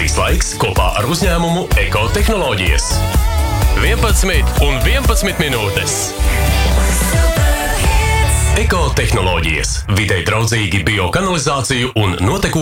Akcijas laiks kopā ar uzņēmumu Ekotehnoloģijas. 11 un 11 minūtes. Ekotehnoloģijas. Videi draudzīgi biokanalizāciju un notekūdeņu